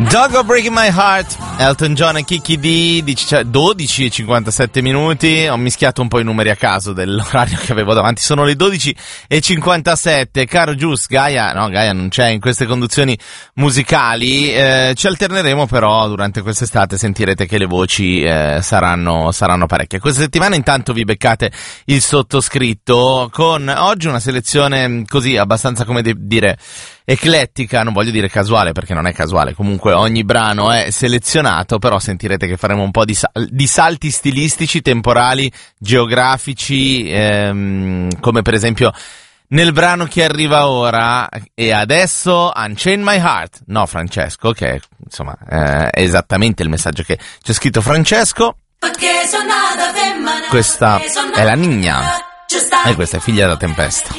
Dog Breaking My Heart, Elton John e Kiki D, 12:57 minuti. Ho mischiato un po' i numeri a caso dell'orario che avevo davanti. Sono le 12:57. Caro Gius, Gaia non c'è in queste conduzioni musicali. Ci alterneremo però durante quest'estate, sentirete che le voci saranno parecchie. Questa settimana intanto vi beccate il sottoscritto con oggi una selezione così abbastanza, come dire, eclettica, non voglio dire casuale perché non è casuale, comunque ogni brano è selezionato, però sentirete che faremo un po' di salti stilistici, temporali, geografici, come per esempio nel brano che arriva ora. E adesso Unchain My Heart, no Francesco, che insomma è esattamente il messaggio che c'è scritto Francesco. Questa è la Nina e questa è Figlia della Tempesta.